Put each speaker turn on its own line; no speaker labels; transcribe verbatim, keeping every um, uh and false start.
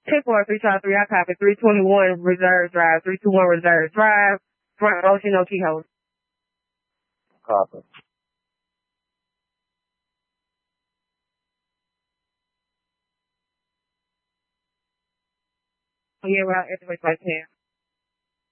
ten four, three five three, I copy. three twenty-one Reserve Drive, three twenty-one Reserve Drive, front Ocean, no keyhole.
Copy.
Yeah, well, it's like ten.